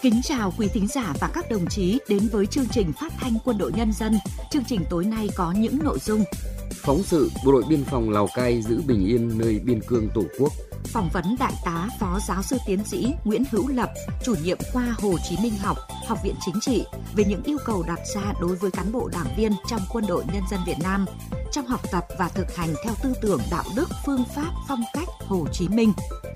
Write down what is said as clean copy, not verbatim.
Kính chào quý thính giả và các đồng chí đến với chương trình phát thanh Quân đội Nhân dân. Chương trình tối nay có những nội dung: phóng sự Bộ đội Biên phòng Lào Cai giữ bình yên nơi biên cương Tổ quốc, phỏng vấn Đại tá Phó Giáo sư Tiến sĩ Nguyễn Hữu Lập, chủ nhiệm khoa Hồ Chí Minh học, Học viện Chính trị về những yêu cầu đặt ra đối với cán bộ đảng viên trong Quân đội Nhân dân Việt Nam trong học tập và thực hành theo tư tưởng đạo đức, phương pháp, phong cách Hồ Chí Minh.